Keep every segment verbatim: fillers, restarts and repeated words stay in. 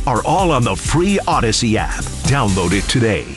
are all on the free Odyssey app. Download it today.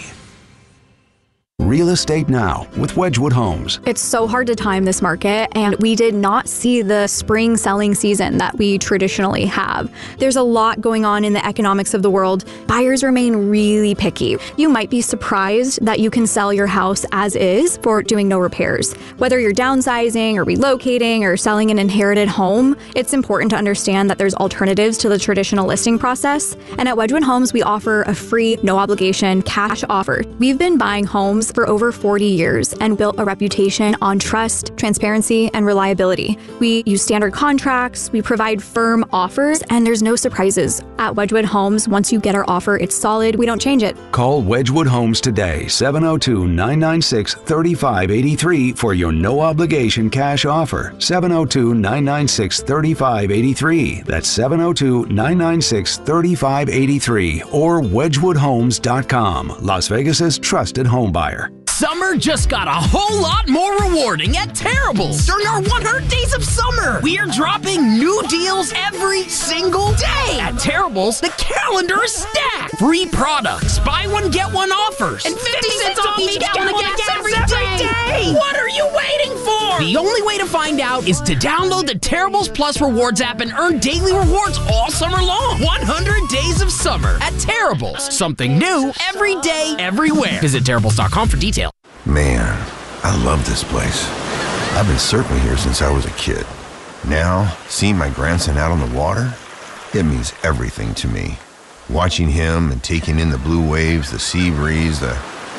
Real Estate Now with Wedgwood Homes. It's so hard to time this market, and we did not see the spring selling season that we traditionally have. There's a lot going on in the economics of the world. Buyers remain really picky. You might be surprised that you can sell your house as is for doing no repairs. Whether you're downsizing or relocating or selling an inherited home, it's important to understand that there's alternatives to the traditional listing process. And at Wedgwood Homes, we offer a free, no obligation cash offer. We've been buying homes for over forty years and built a reputation on trust, transparency, and reliability. We use standard contracts, we provide firm offers, and there's no surprises. At Wedgwood Homes, once you get our offer, it's solid. We don't change it. Call Wedgwood Homes today, seven oh two, nine nine six, three five eight three for your no-obligation cash offer. seven oh two, nine nine six, three five eight three. That's seven oh two, nine nine six, three five eight three or wedgwood homes dot com, Las Vegas's trusted home buyer. Summer just got a whole lot more rewarding at Terrible's. During our one hundred days of summer, we are dropping new deals every single day. At Terrible's, the calendar is stacked. Free products, buy one, get one offers, and fifty cents off each gallon of gas every day. What are you waiting for? The only way to find out is to download the Terrible's Plus Rewards app and earn daily rewards all summer long. one hundred days of summer at Terrible's. Something new every day, everywhere. Visit Terrible's dot com for details. Man, I love this place. I've been surfing here since I was a kid. Now, seeing my grandson out on the water, it means everything to me. Watching him and taking in the blue waves, the sea breeze, the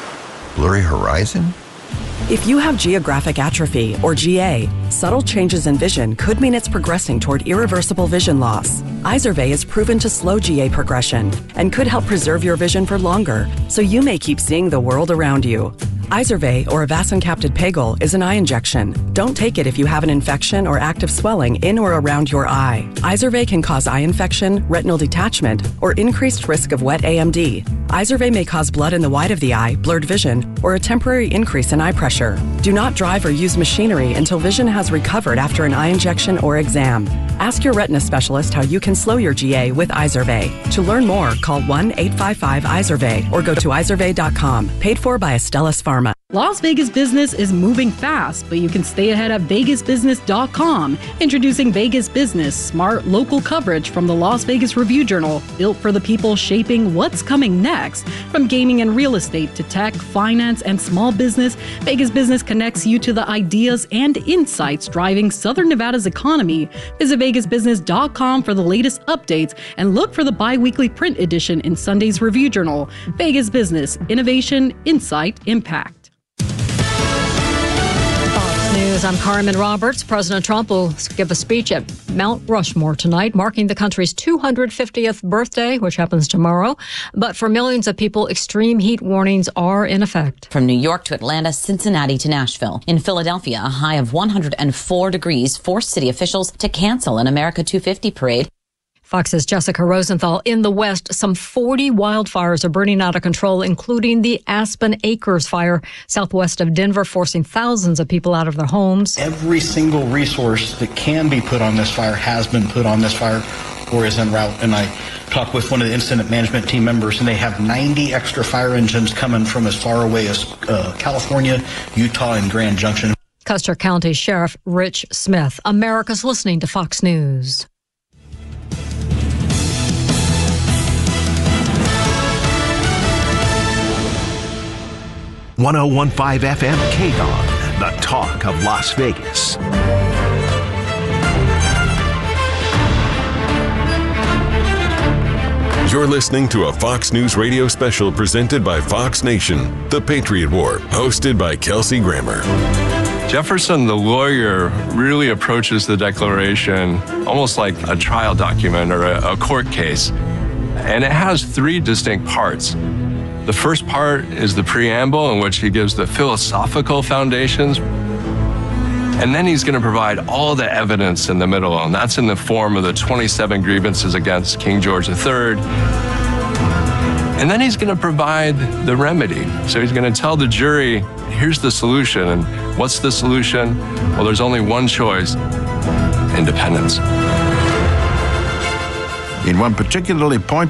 blurry horizon. If you have geographic atrophy, or G A, subtle changes in vision could mean it's progressing toward irreversible vision loss. Izervay is proven to slow G A progression and could help preserve your vision for longer, so you may keep seeing the world around you. Izervay, or avacincaptad pegol, is an eye injection. Don't take it if you have an infection or active swelling in or around your eye. Izervay can cause eye infection, retinal detachment, or increased risk of wet A M D. Izervay may cause blood in the white of the eye, blurred vision, or a temporary increase in eye pressure. Do not drive or use machinery until vision has recovered after an eye injection or exam. Ask your retina specialist how you can slow your G A with Izervay. To learn more, call one eight five five Izervay or go to izervay dot com. Paid for by Astellas Pharma. Las Vegas business is moving fast, but you can stay ahead at vegas business dot com. Introducing Vegas Business, smart local coverage from the Las Vegas Review-Journal, built for the people shaping what's coming next. From gaming and real estate to tech, finance, and small business, Vegas Business connects you to the ideas and insights driving Southern Nevada's economy. Visit vegas business dot com for the latest updates and look for the bi-weekly print edition in Sunday's Review-Journal. Vegas Business, innovation, insight, impact. News. I'm Carmen Roberts. President Trump will give a speech at Mount Rushmore tonight, marking the country's two hundred fiftieth birthday, which happens tomorrow. But for millions of people, extreme heat warnings are in effect. From New York to Atlanta, Cincinnati to Nashville. In Philadelphia, a high of one hundred four degrees forced city officials to cancel an America two fifty parade. Fox's Jessica Rosenthal. In the West, some forty wildfires are burning out of control, including the Aspen Acres fire southwest of Denver, forcing thousands of people out of their homes. Every single resource that can be put on this fire has been put on this fire or is en route. And I talked with one of the incident management team members, and they have ninety extra fire engines coming from as far away as uh, California, Utah, and Grand Junction. Custer County Sheriff Rich Smith. America's listening to Fox News. one oh one point five F M K G O N, the talk of Las Vegas. You're listening to a Fox News radio special presented by Fox Nation, The Patriot War, hosted by Kelsey Grammer. Jefferson, the lawyer, really approaches the Declaration almost like a trial document or a, a court case. And it has three distinct parts. The first part is the preamble, in which he gives the philosophical foundations. And then he's going to provide all the evidence in the middle, and that's in the form of the twenty-seven grievances against King George the Third. And then he's going to provide the remedy. So he's going to tell the jury, here's the solution. And what's the solution? Well, there's only one choice: independence. In one particularly pointed